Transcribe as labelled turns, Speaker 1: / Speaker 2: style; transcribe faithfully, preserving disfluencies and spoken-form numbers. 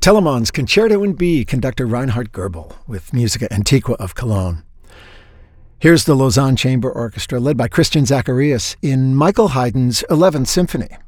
Speaker 1: Telemann's Concerto in B, conductor Reinhard Goebel, with Musica Antiqua of Cologne. Here's the Lausanne Chamber Orchestra, led by Christian Zacharias, in Michael Haydn's eleventh Symphony.